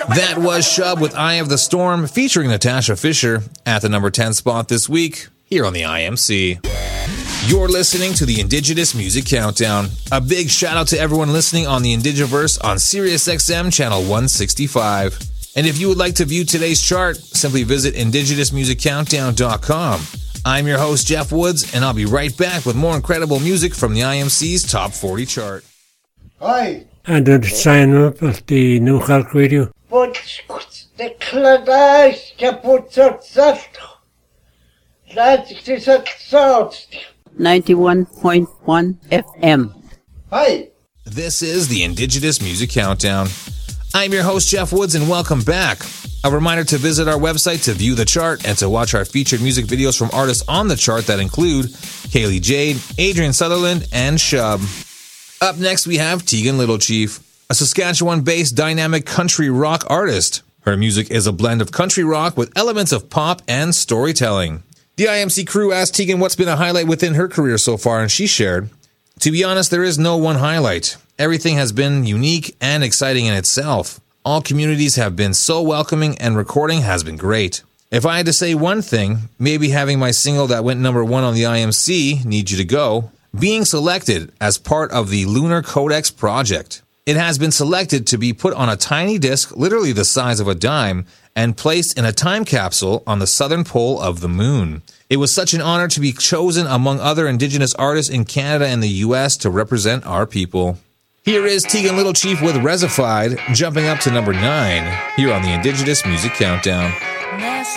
That was Shub with Eye of the Storm, featuring Natasha Fisher at the number 10 spot this week, here on the IMC. You're listening to the Indigenous Music Countdown. A big shout out to everyone listening on the Indigiverse on SiriusXM channel 165. And if you would like to view today's chart, simply visit indigenousmusiccountdown.com. I'm your host, Jeff Woods, and I'll be right back with more incredible music from the IMC's Top 40 chart. Hi. And the sign up of the New Halk Radio. But the Cladash Caputzat 91.1 FM. Hi. This is the Indigenous Music Countdown. I'm your host, Jeff Woods, and welcome back. A reminder to visit our website to view the chart and to watch our featured music videos from artists on the chart that include Kaylee Jade, Adrian Sutherland, and Shub. Up next, we have Tegan Little Chief, a Saskatchewan-based dynamic country rock artist. Her music is a blend of country rock with elements of pop and storytelling. The IMC crew asked Tegan what's been a highlight within her career so far, and she shared, "To be honest, there is no one highlight. Everything has been unique and exciting in itself. All communities have been so welcoming and recording has been great. If I had to say one thing, maybe having my single that went number 1 on the IMC, Need You to Go, being selected as part of the Lunar Codex project. It has been selected to be put on a tiny disc, literally the size of a dime, and placed in a time capsule on the southern pole of the moon. It was such an honor to be chosen among other Indigenous artists in Canada and the US to represent our people." Here is Tegan Little Chief with Resified, jumping up to number 9, here on the Indigenous Music Countdown. Nest